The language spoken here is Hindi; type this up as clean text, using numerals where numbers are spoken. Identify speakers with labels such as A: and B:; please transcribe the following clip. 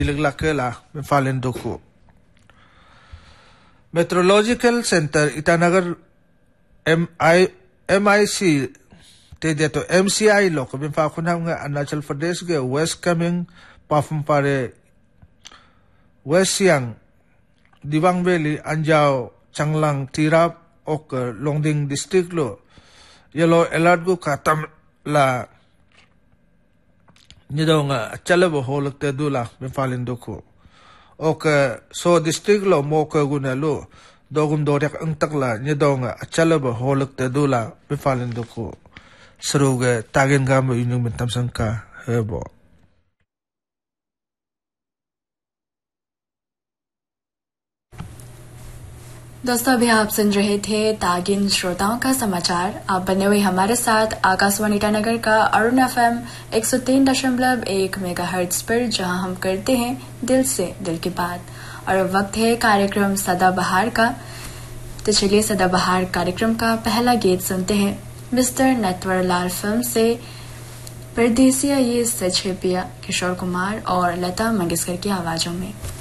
A: Ilagla Falendoko Meteorological Center Itanagar MIC Tedeto MCI Loko Bifakunanga and Natural Pradesh ge West Coming Pafum Pare West Siang Divang Valley Anjao Changlang Tirap Ok Longding District Lo Yellow Alert go Katam La Nidonga Chalabo Holok Tedula Bifalendoko Ok so district lo Moka Gunalo Dogum Dorek Untakla Nidonga Chalabo Holok Tedula Bifalendoko Seruge Tagin Gambo Unum Tamsanka Herbo
B: दोस्तों अभी आप सुन रहे थे तागिन श्रोताओं का समाचार। आप बने हुए हमारे साथ आकाशवाणी ईटानगर का अरुण FM 103.1 मेगाहर्ट्ज पर, जहां हम करते हैं दिल से दिल की बात। और अब वक्त है कार्यक्रम सदाबहार का। तो चलिए सदाबहार कार्यक्रम का पहला गीत सुनते हैं मिस्टर नटवरलाल फिल्म से परदेसिया ये सच है पिया, किशोर कुमार और लता मंगेशकर की आवाजों में।